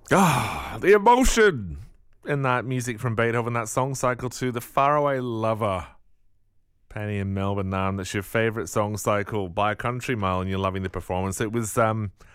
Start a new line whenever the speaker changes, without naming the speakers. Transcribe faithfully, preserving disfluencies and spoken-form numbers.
Ah, the emotion in that music from Beethoven, that song cycle to The Faraway Lover. Penny in Melbourne now, and that's your favourite song cycle by a country mile, and you're loving the performance. It was um,